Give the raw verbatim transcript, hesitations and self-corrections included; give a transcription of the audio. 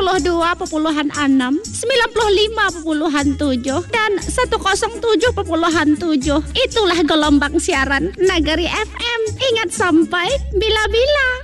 puluh dua koma enam, sembilan puluh lima koma tujuh, dan seratus tujuh koma tujuh. Itulah gelombang siaran Nagari F M. Ingat sampai bila-bila.